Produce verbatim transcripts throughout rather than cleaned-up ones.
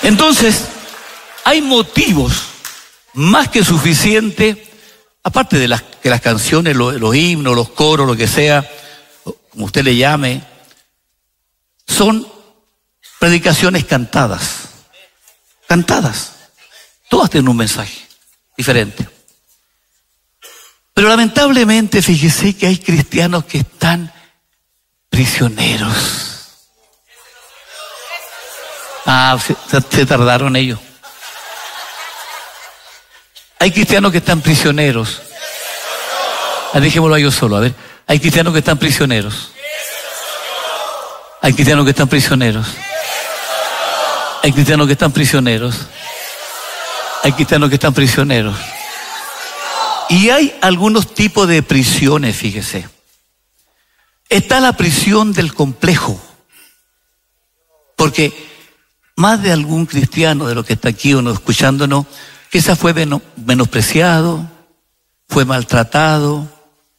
Entonces, hay motivos más que suficientes, aparte de las, que las canciones, los, los himnos, los coros, lo que sea, como usted le llame, son predicaciones cantadas. Cantadas. Todas tienen un mensaje diferente. Pero lamentablemente, fíjese que hay cristianos que están prisioneros. Ah, se, se tardaron ellos. Hay cristianos que están prisioneros. Ah, dejémoslo a yo solo, a ver. Hay cristianos que están prisioneros. Hay cristianos que están prisioneros. Hay cristianos que están prisioneros. Hay cristianos que están prisioneros. Y hay algunos tipos de prisiones, fíjese. Está la prisión del complejo. Porque más de algún cristiano de los que está aquí o no escuchándonos, quizás fue menospreciado, fue maltratado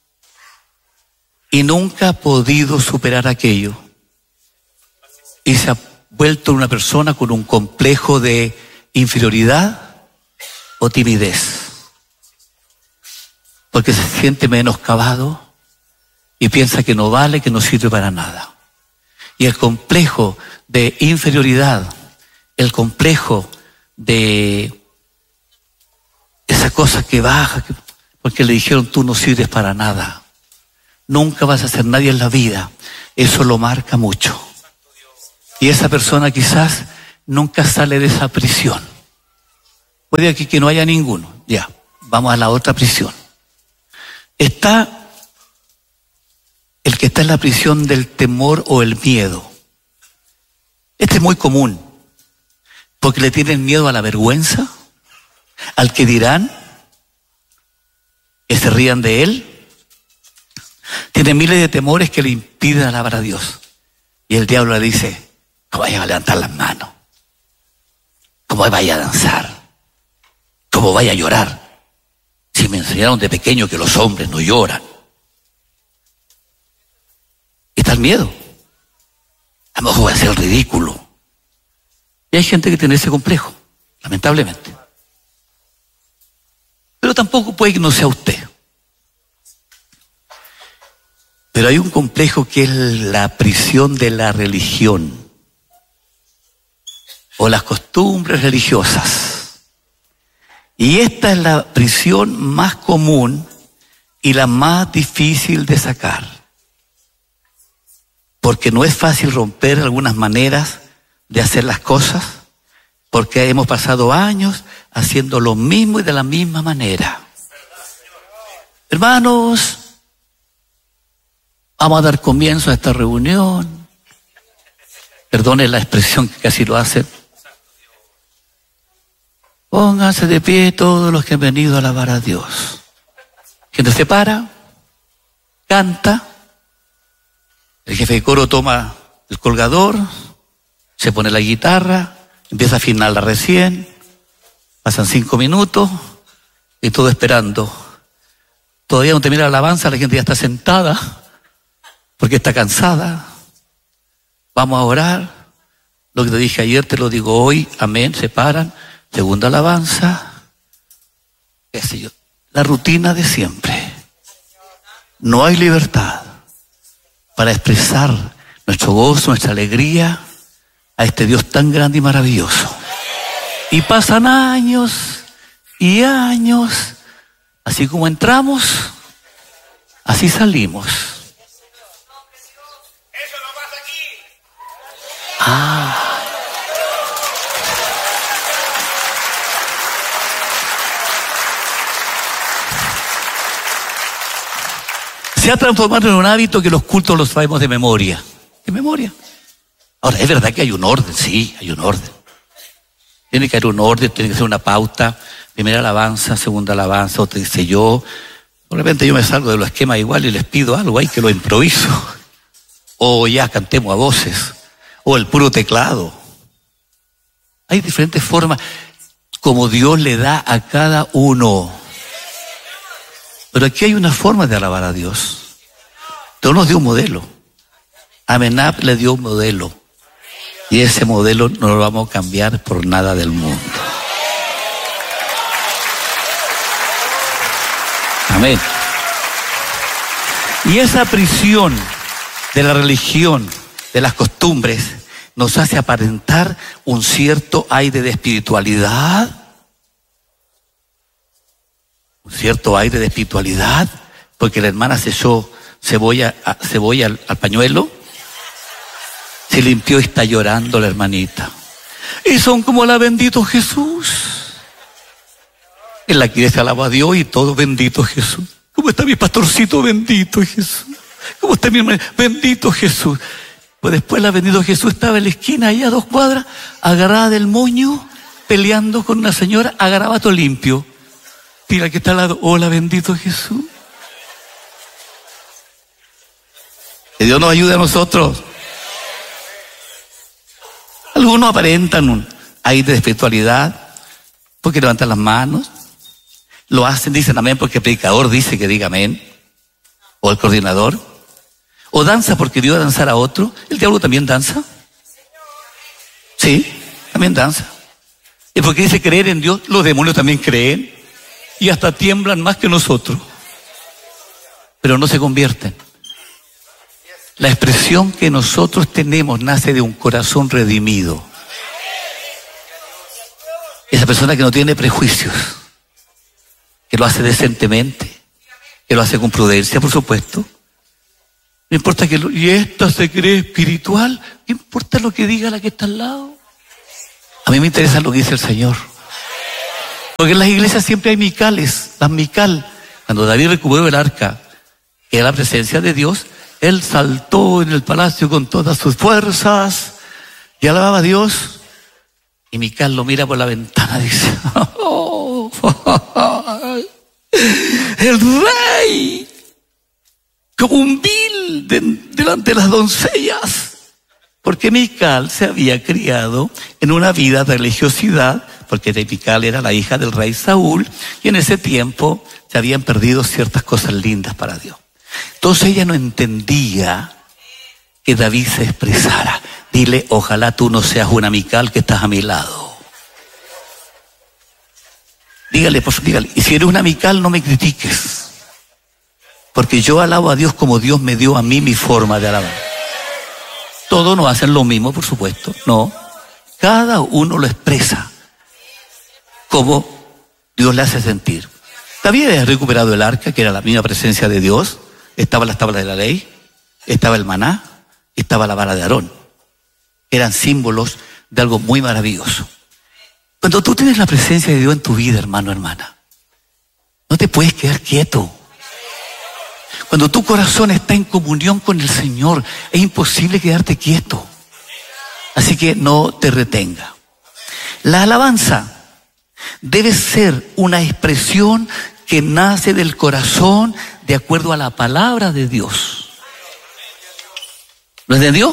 y nunca ha podido superar aquello. Y se ha vuelto una persona con un complejo de inferioridad o timidez. Porque se siente menoscabado y piensa que no vale, que no sirve para nada. Y el complejo de inferioridad, el complejo de esa cosa que baja, porque le dijeron tú no sirves para nada, nunca vas a ser nadie en la vida, eso lo marca mucho. Y esa persona quizás nunca sale de esa prisión. Puede aquí que no haya ninguno. Ya, vamos a la otra prisión. Está el que está en la prisión del temor o el miedo. Este es muy común. Porque le tienen miedo a la vergüenza, al que dirán, que se rían de él. Tiene miles de temores que le impiden alabar a Dios. Y el diablo le dice, ¿cómo vaya a levantar las manos? ¿Cómo vaya a danzar? ¿Cómo vaya a llorar? Si me enseñaron de pequeño que los hombres no lloran. Y está el miedo. A lo mejor voy a hacer el ridículo. Y hay gente que tiene ese complejo, lamentablemente. Pero tampoco puede que no sea usted. Pero hay un complejo que es la prisión de la religión o las costumbres religiosas. Y esta es la prisión más común y la más difícil de sacar. Porque no es fácil romper algunas maneras de hacer las cosas, porque hemos pasado años haciendo lo mismo y de la misma manera. Hermanos, vamos a dar comienzo a esta reunión. Perdone la expresión que casi lo hacen. Pónganse de pie todos los que han venido a alabar a Dios. Gente se para, canta, el jefe de coro toma el colgador, se pone la guitarra, empieza a afinarla recién, pasan cinco minutos y todo esperando. Todavía no termina la alabanza, la gente ya está sentada porque está cansada. Vamos a orar. Lo que te dije ayer te lo digo hoy, amén, se paran, segunda alabanza, qué sé yo, la rutina de siempre. No hay libertad para expresar nuestro gozo, nuestra alegría a este Dios tan grande y maravilloso. Y pasan años y años, así como entramos, así salimos. Ah. Se ha transformado en un hábito que los cultos los sabemos de memoria. De memoria. Ahora, es verdad que hay un orden, sí, hay un orden. Tiene que haber un orden, tiene que ser una pauta. Primera alabanza, segunda alabanza, otra dice yo. De repente yo me salgo de los esquemas igual y les pido algo ahí que lo improviso. O ya cantemos a voces. O el puro teclado. Hay diferentes formas como Dios le da a cada uno. Pero aquí hay una forma de alabar a Dios. Dios nos dio un modelo. Amenab le dio un modelo. Y ese modelo no lo vamos a cambiar por nada del mundo. Amén. Y esa prisión de la religión, de las costumbres, nos hace aparentar un cierto aire de espiritualidad. Un cierto aire de espiritualidad, porque la hermana se echó cebolla, cebolla al, al pañuelo, se limpió y está llorando la hermanita. Y son como la bendito Jesús. En la iglesia alaba a Dios y todo bendito Jesús. ¿Cómo está mi pastorcito? Bendito Jesús. ¿Cómo está mi hermana? Bendito Jesús. Pues después la bendito Jesús estaba en la esquina, allá a dos cuadras, agarrada del moño, peleando con una señora a garabato limpio. Mira que está al lado, hola bendito Jesús. Que Dios nos ayude a nosotros. Algunos aparentan un aire de espiritualidad porque levantan las manos, lo hacen, dicen amén porque el predicador dice que diga amén, o el coordinador, o danza porque dio a danzar a otro. ¿El diablo también danza? Sí, también danza. Y porque dice creer en Dios, los demonios también creen y hasta tiemblan más que nosotros, pero no se convierten. La expresión que nosotros tenemos nace de un corazón redimido. Esa persona que no tiene prejuicios, que lo hace decentemente, que lo hace con prudencia, por supuesto. No importa que lo, y esta se cree espiritual, ¿qué importa lo que diga la que está al lado? A mí me interesa lo que dice el Señor. Porque en las iglesias siempre hay micales, las mical. Cuando David recuperó el arca, que era la presencia de Dios, él saltó en el palacio con todas sus fuerzas y alababa a Dios. Y Mical lo mira por la ventana y dice, oh, el rey, como un vil de, delante de las doncellas. Porque Mical se había criado en una vida de religiosidad, porque Mical era la hija del rey Saúl, y en ese tiempo se habían perdido ciertas cosas lindas para Dios. Entonces ella no entendía que David se expresara. Dile, ojalá tú no seas una Mical que estás a mi lado. Dígale, por favor, dígale. Y si eres una Mical, no me critiques. Porque yo alabo a Dios como Dios me dio a mí mi forma de alabar. Todos no hacen lo mismo, por supuesto. No. Cada uno lo expresa como Dios le hace sentir. David había recuperado el arca, que era la misma presencia de Dios. Estaban las tablas de la ley, estaba el maná, estaba la vara de Aarón. Eran símbolos de algo muy maravilloso. Cuando tú tienes la presencia de Dios en tu vida, hermano, hermana, no te puedes quedar quieto. Cuando tu corazón está en comunión con el Señor, es imposible quedarte quieto. Así que no te retenga. La alabanza debe ser una expresión que nace del corazón de acuerdo a la palabra de Dios. ¿Lo entendió?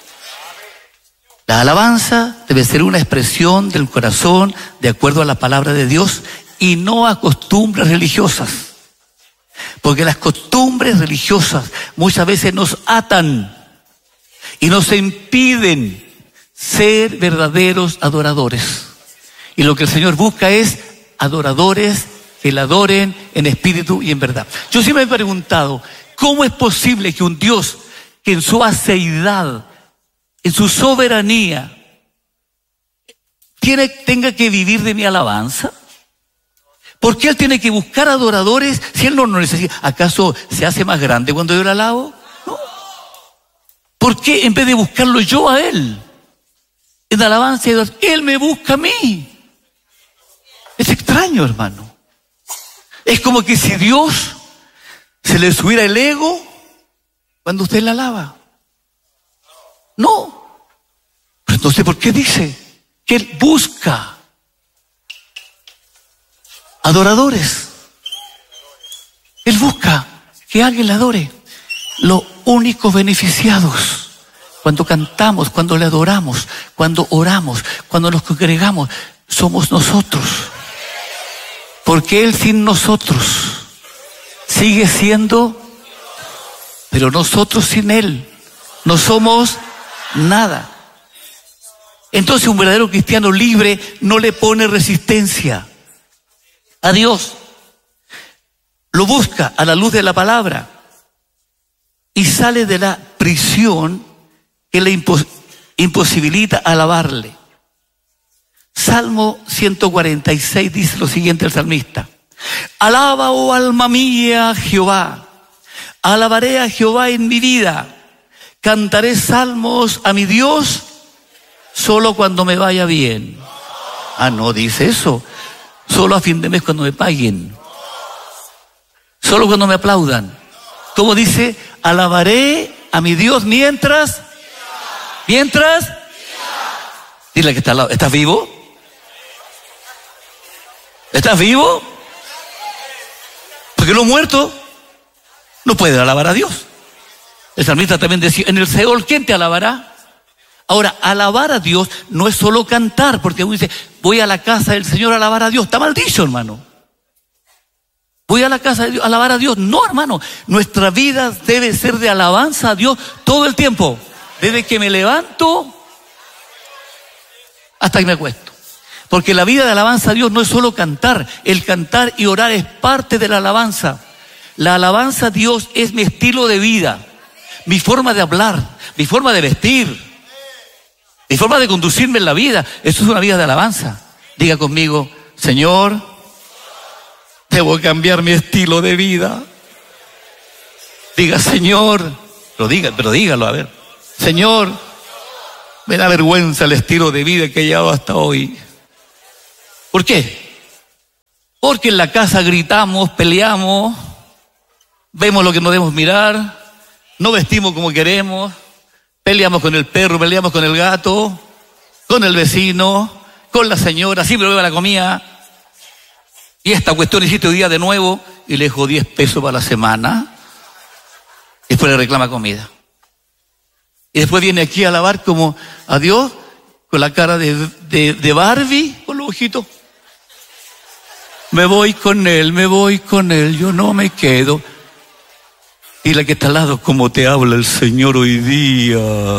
La alabanza debe ser una expresión del corazón de acuerdo a la palabra de Dios y no a costumbres religiosas. Porque las costumbres religiosas muchas veces nos atan y nos impiden ser verdaderos adoradores. Y lo que el Señor busca es adoradores que le adoren en espíritu y en verdad. Yo siempre me he preguntado, ¿cómo es posible que un Dios que en su aceidad, en su soberanía, tiene, tenga que vivir de mi alabanza? ¿Por qué Él tiene que buscar adoradores si Él no lo necesita? ¿Acaso se hace más grande cuando yo le alabo? No. ¿Por qué en vez de buscarlo yo a Él? En alabanza, Él me busca a mí. Es extraño, hermano. Es como que si Dios se le subiera el ego cuando usted la alaba. No. Pero entonces, ¿por qué dice que Él busca adoradores? Él busca que alguien le adore. Los únicos beneficiados cuando cantamos, cuando le adoramos, cuando oramos, cuando nos congregamos, somos nosotros. Porque Él sin nosotros sigue siendo, pero nosotros sin Él no somos nada. Entonces un verdadero cristiano libre no le pone resistencia a Dios. Lo busca a la luz de la palabra y sale de la prisión que le impos- imposibilita alabarle. Salmo ciento cuarenta y seis dice lo siguiente el salmista: alaba, oh alma mía, a Jehová. Alabaré a Jehová en mi vida. Cantaré salmos a mi Dios solo cuando me vaya bien. Ah, no dice eso. Solo a fin de mes cuando me paguen. Solo cuando me aplaudan. ¿Cómo dice? Alabaré a mi Dios mientras. Mientras. Dile que está al lado. ¿Estás vivo? ¿Estás vivo? Porque los muertos no pueden alabar a Dios. El salmista también decía, en el Seol, ¿quién te alabará? Ahora, alabar a Dios no es solo cantar, porque uno dice, voy a la casa del Señor a alabar a Dios. Está mal dicho, hermano. Voy a la casa de Dios a alabar a Dios. No, hermano. Nuestra vida debe ser de alabanza a Dios todo el tiempo. Desde que me levanto hasta que me acuesto. Porque la vida de alabanza a Dios no es solo cantar. El cantar y orar es parte de la alabanza. La alabanza a Dios es mi estilo de vida, mi forma de hablar, mi forma de vestir, mi forma de conducirme en la vida. Eso es una vida de alabanza. Diga conmigo, Señor, debo cambiar mi estilo de vida. Diga, Señor, pero, diga, pero dígalo, a ver. Señor, me da vergüenza el estilo de vida que he llevado hasta hoy. ¿Por qué? Porque en la casa gritamos, peleamos, vemos lo que no debemos mirar, no vestimos como queremos, peleamos con el perro, peleamos con el gato, con el vecino, con la señora, siempre beba la comida. Y esta cuestión hiciste hoy día de nuevo y le dejo diez pesos para la semana. Y después le reclama comida. Y después viene aquí a alabar como a Dios con la cara de, de, de Barbie, con los ojitos. Me voy con él, me voy con él, yo no me quedo. Y la que está al lado, como te habla el Señor hoy día.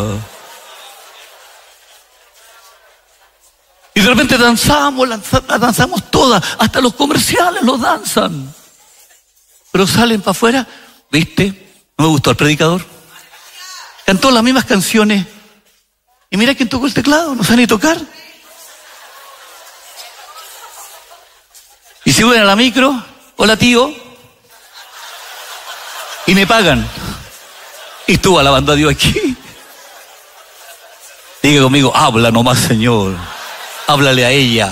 Y de repente danzamos, danzamos todas, hasta los comerciales los danzan. Pero salen para afuera, ¿viste? No me gustó el predicador. Cantó las mismas canciones. Y mira quién tocó el teclado, no sabe ni tocar. Y suben a la micro, hola tío, y me pagan. Y estuvo alabando a Dios aquí. Diga conmigo, habla nomás, Señor. Háblale a ella.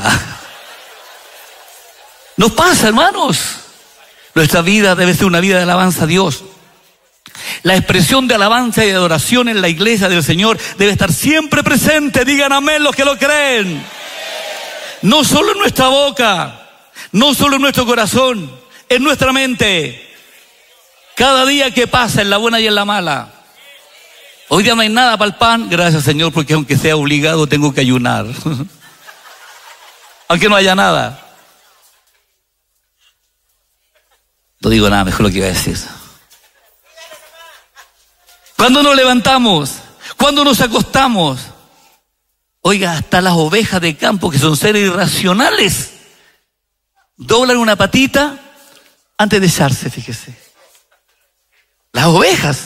Nos pasa, hermanos. Nuestra vida debe ser una vida de alabanza a Dios. La expresión de alabanza y de adoración en la iglesia del Señor debe estar siempre presente. Digan amén los que lo creen. No solo en nuestra boca, no solo en nuestro corazón, en nuestra mente. Cada día que pasa, en la buena y en la mala. Hoy día no hay nada para el pan, gracias Señor, porque aunque sea obligado tengo que ayunar. Aunque no haya nada. No digo nada, mejor lo que iba a decir. Cuando nos levantamos, cuando nos acostamos, oiga, hasta las ovejas de campo, que son seres irracionales, doblan una patita antes de echarse, fíjese. Las ovejas.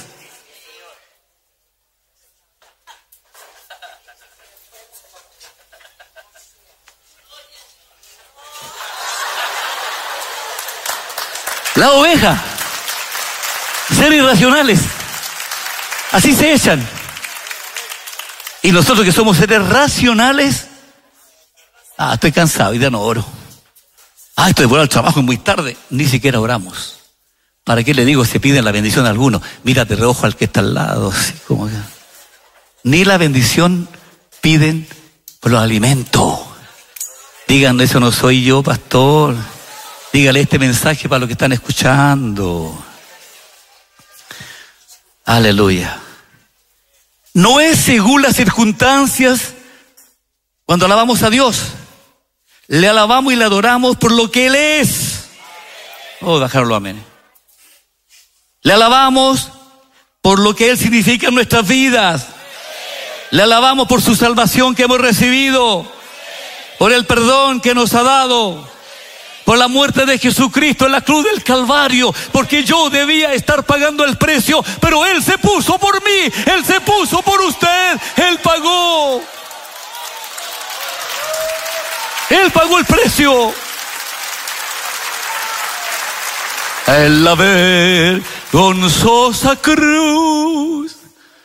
La oveja. Seres irracionales. Así se echan. Y nosotros que somos seres racionales, ah, estoy cansado y ya no oro. Ah, estoy por el trabajo muy tarde. Ni siquiera oramos. ¿Para qué le digo? Se piden la bendición a alguno. Mira de reojo al que está al lado. Así como que... Ni la bendición piden por los alimentos. Digan, eso no soy yo, pastor. Dígale este mensaje para los que están escuchando. Aleluya. No es según las circunstancias cuando alabamos a Dios. Le alabamos y le adoramos por lo que Él es. Oh, dejarlo amén. Le alabamos por lo que Él significa en nuestras vidas. Le alabamos por su salvación que hemos recibido, por el perdón que nos ha dado, por la muerte de Jesucristo en la cruz del Calvario, porque yo debía estar pagando el precio, pero Él se puso por mí, Él se puso por usted, Él pagó. Él pagó el precio. En la vergonzosa cruz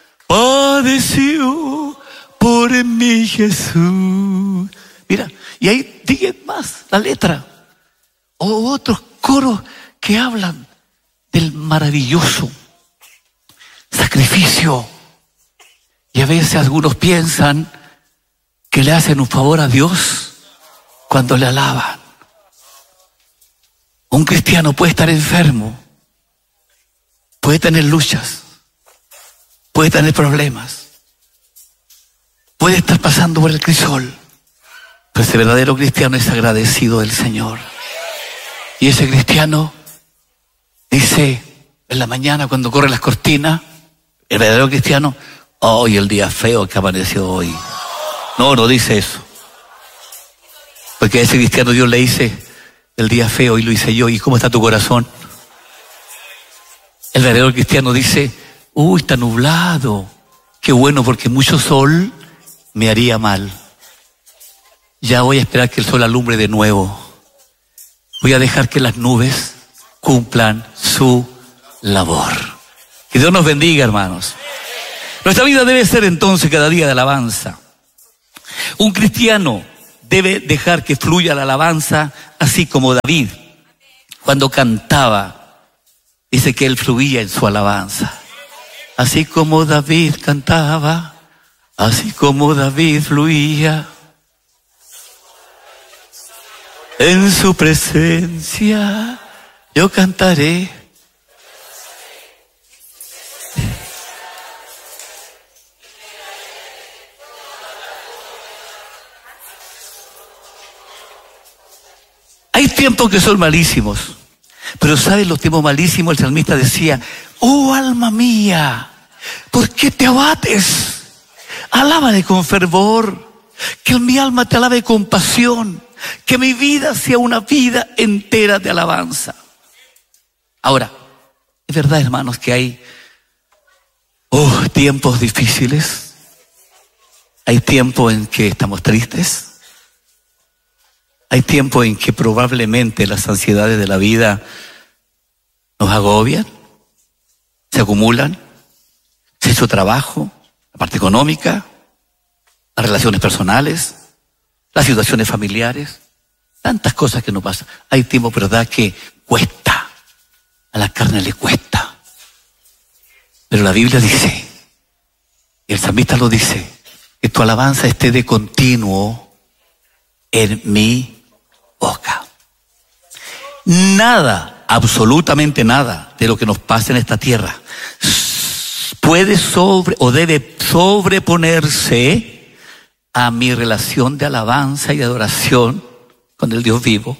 padeció por mí Jesús. Mira, y ahí sigue más la letra. O otros coros que hablan del maravilloso sacrificio. Y a veces algunos piensan que le hacen un favor a Dios cuando le alaban. Un cristiano puede estar enfermo, puede tener luchas, puede tener problemas, puede estar pasando por el crisol, pero ese verdadero cristiano es agradecido del Señor. Y ese cristiano dice en la mañana cuando corre las cortinas, el verdadero cristiano, hoy el día feo que amaneció hoy. No, no dice eso. Porque a ese cristiano Dios le dice, el día feo y lo hice yo, ¿y cómo está tu corazón? El verdadero cristiano dice, uy, está nublado, qué bueno porque mucho sol me haría mal. Ya voy a esperar que el sol alumbre de nuevo. Voy a dejar que las nubes cumplan su labor. Que Dios nos bendiga, hermanos. Nuestra vida debe ser entonces cada día de alabanza. Un cristiano debe dejar que fluya la alabanza, así como David, cuando cantaba, dice que él fluía en su alabanza. Así como David cantaba, así como David fluía en su presencia, yo cantaré. Hay tiempos que son malísimos, pero ¿sabes los tiempos malísimos? El salmista decía, oh alma mía, ¿por qué te abates? Alábale con fervor, que mi alma te alabe con pasión, que mi vida sea una vida entera de alabanza. Ahora, es verdad, hermanos, que hay oh, tiempos difíciles, hay tiempos en que estamos tristes. Hay tiempos en que probablemente las ansiedades de la vida nos agobian, se acumulan, se hizo trabajo, la parte económica, las relaciones personales, las situaciones familiares, tantas cosas que nos pasan. Hay tiempos, ¿verdad?, que cuesta, a la carne le cuesta. Pero la Biblia dice, y el salmista lo dice, que tu alabanza esté de continuo en mi boca. Nada, absolutamente nada de lo que nos pasa en esta tierra puede sobre o debe sobreponerse a mi relación de alabanza y de adoración con el Dios vivo.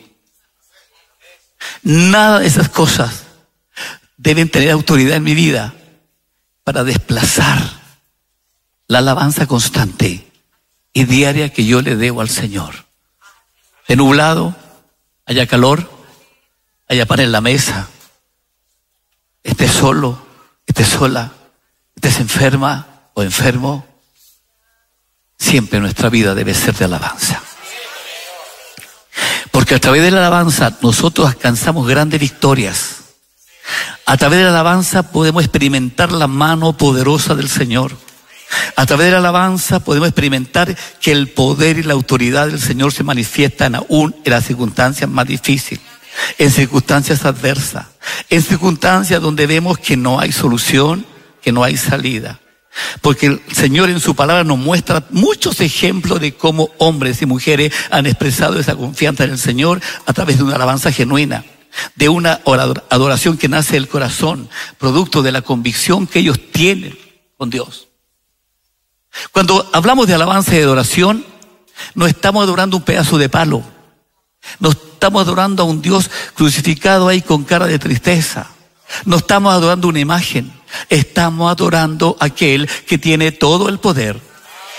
Nada de esas cosas deben tener autoridad en mi vida para desplazar la alabanza constante y diaria que yo le debo al Señor. De nublado, haya calor, haya pan en la mesa, estés solo, estés sola, estés enferma o enfermo, siempre nuestra vida debe ser de alabanza. Porque a través de la alabanza nosotros alcanzamos grandes victorias. A través de la alabanza podemos experimentar la mano poderosa del Señor. A través de la alabanza podemos experimentar que el poder y la autoridad del Señor se manifiestan aún en las circunstancias más difíciles, en circunstancias adversas, en circunstancias donde vemos que no hay solución, que no hay salida. Porque el Señor en su palabra nos muestra muchos ejemplos de cómo hombres y mujeres han expresado esa confianza en el Señor a través de una alabanza genuina, de una adoración que nace del corazón, producto de la convicción que ellos tienen con Dios. Cuando hablamos de alabanza y adoración, no estamos adorando un pedazo de palo, no estamos adorando a un Dios crucificado ahí con cara de tristeza, no estamos adorando una imagen, estamos adorando a aquel que tiene todo el poder,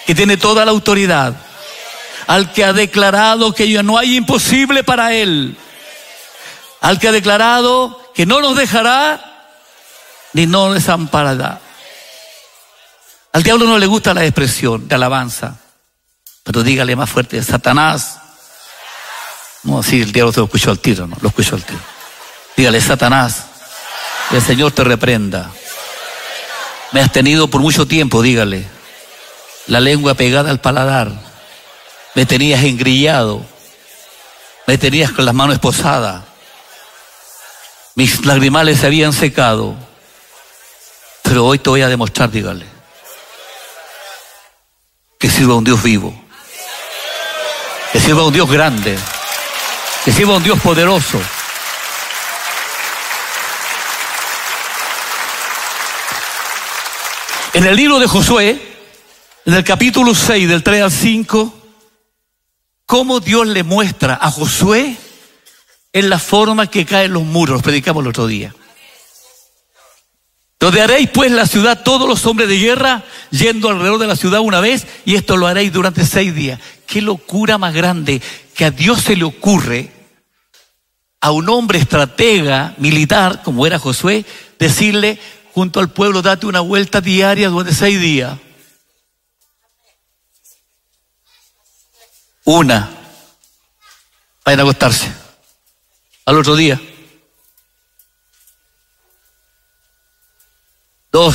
que tiene toda la autoridad, al que ha declarado que ya no hay imposible para Él, al que ha declarado que no nos dejará ni nos desamparará. Al diablo no le gusta la expresión de alabanza, pero dígale más fuerte: Satanás. No, sí, el diablo se lo escuchó al tiro, no, lo escuchó al tiro. Dígale: Satanás, el Señor te reprenda. Me has tenido por mucho tiempo, dígale, la lengua pegada al paladar. Me tenías engrillado, me tenías con las manos esposadas, mis lagrimales se habían secado, pero hoy te voy a demostrar, dígale, que sirva a un Dios vivo, que sirva a un Dios grande, que sirva a un Dios poderoso. En el libro de Josué, en el capítulo seis, del tres al cinco, cómo Dios le muestra a Josué en la forma que caen los muros. Los predicamos el otro día. Rodearéis pues la ciudad todos los hombres de guerra, yendo alrededor de la ciudad una vez, y esto lo haréis durante seis días. Qué locura más grande que a Dios se le ocurre a un hombre estratega militar como era Josué, decirle junto al pueblo: date una vuelta diaria durante seis días. Una, vayan a acostarse. Al otro día. Dos,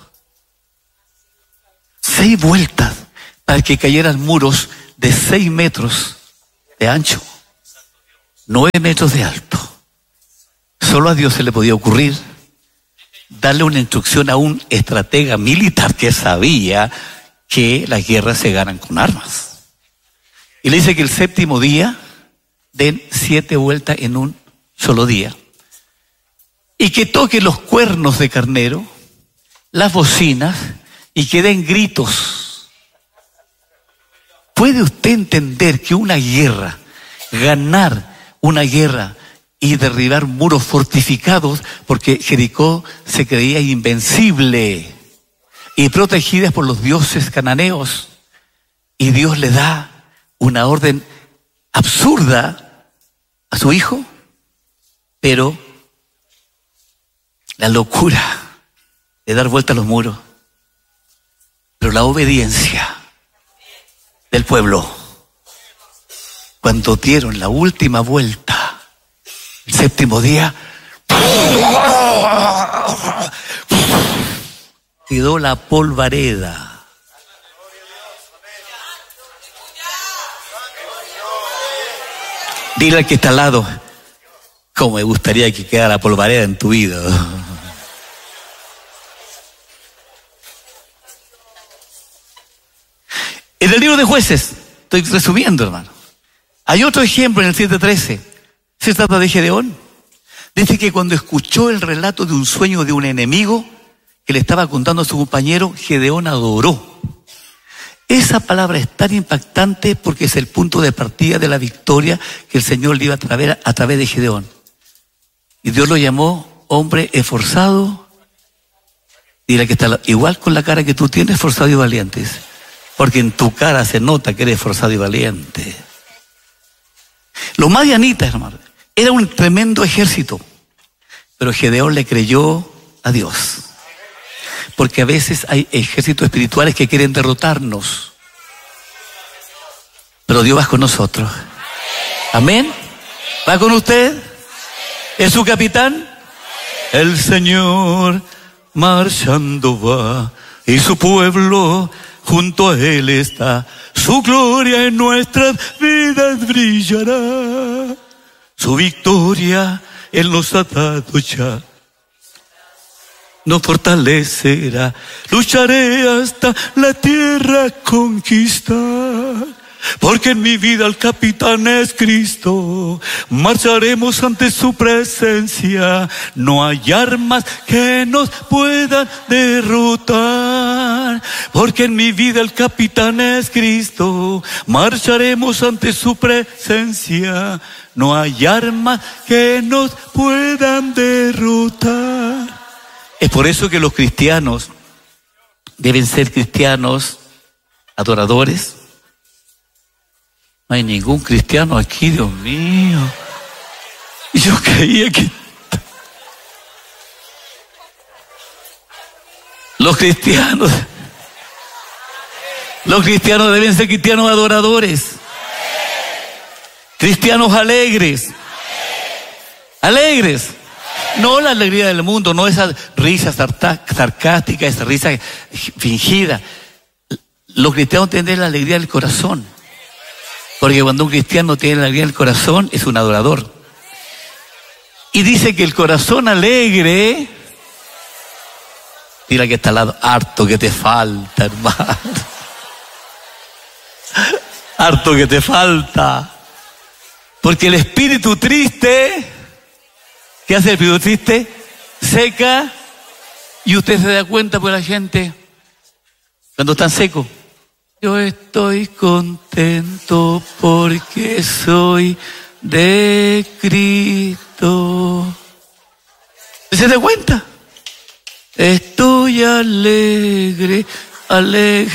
seis vueltas para que cayeran muros de seis metros de ancho, nueve metros de alto. Solo a Dios se le podía ocurrir darle una instrucción a un estratega militar que sabía que las guerras se ganan con armas. Y le dice que el séptimo día den siete vueltas en un solo día. Y que toquen los cuernos de carnero, las bocinas, y que den gritos. ¿Puede usted entender que una guerra, ganar una guerra y derribar muros fortificados, porque Jericó se creía invencible y protegida por los dioses cananeos, y Dios le da una orden absurda a su hijo? Pero la locura de dar vuelta a los muros, pero la obediencia del pueblo, cuando dieron la última vuelta, el séptimo día, quedó la polvareda. Dile al que está al lado: cómo me gustaría que quedara la polvareda en tu vida. En el libro de Jueces, estoy resumiendo, hermano, hay otro ejemplo en el siete trece. Se trata de Gedeón. Dice que cuando escuchó el relato de un sueño de un enemigo que le estaba contando a su compañero, Gedeón adoró. Esa palabra es tan impactante porque es el punto de partida de la victoria que el Señor le iba a traer a través de Gedeón. Y Dios lo llamó hombre esforzado. Dile que está igual con la cara que tú tienes, esforzado y valiente. Porque en tu cara se nota que eres esforzado y valiente. Los madianitas, hermano, era un tremendo ejército. Pero Gedeón le creyó a Dios. Porque a veces hay ejércitos espirituales que quieren derrotarnos. Pero Dios va con nosotros. Amén. ¿Va con usted? ¿Es su capitán? El Señor marchando va y su pueblo junto a Él está. Su gloria en nuestras vidas brillará. Su victoria Él nos ha dado ya. Nos fortalecerá. Lucharé hasta la tierra conquistar. Porque en mi vida el capitán es Cristo. Marcharemos ante su presencia. No hay armas que nos puedan derrotar. Porque en mi vida el capitán es Cristo. Marcharemos ante su presencia. No hay armas que nos puedan derrotar. Es por eso que los cristianos deben ser cristianos adoradores. No hay ningún cristiano aquí, Dios mío. Y yo creía que los cristianos, los cristianos deben ser cristianos adoradores, cristianos alegres, alegres. No la alegría del mundo, no esa risa sarcástica, esa risa fingida. Los cristianos tienen la alegría del corazón. Porque cuando un cristiano tiene la alegría del corazón, es un adorador. Y dice que el corazón alegre, mira que está al lado, harto que te falta, hermano. Harto que te falta. Porque el espíritu triste, ¿qué hace el espíritu triste? Seca. Y usted se da cuenta por la gente cuando están secos. Yo estoy contento porque soy de Cristo. ¿Se da cuenta? Estoy alegre, alegre.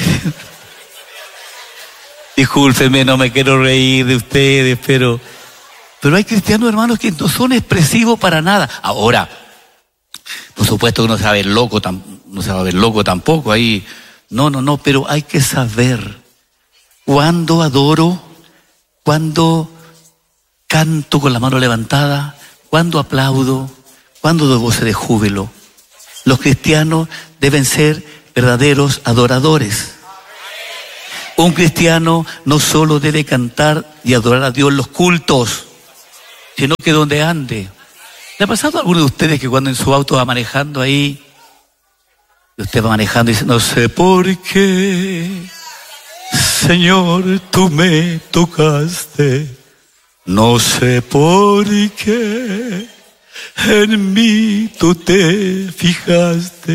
Discúlpenme, no me quiero reír de ustedes, pero, pero hay cristianos, hermanos, que no son expresivos para nada. Ahora, por supuesto que no se va a ver loco, no se va a ver loco tampoco ahí. No, no, no, pero hay que saber cuándo adoro, cuándo canto con la mano levantada, cuándo aplaudo, cuándo doy voces de júbilo. Los cristianos deben ser verdaderos adoradores. Un cristiano no solo debe cantar y adorar a Dios en los cultos, sino que donde ande. ¿Le ha pasado a alguno de ustedes que cuando en su auto va manejando ahí, y usted va manejando y dice, no sé por qué, Señor, tú me tocaste, no sé por qué, en mí tú te fijaste?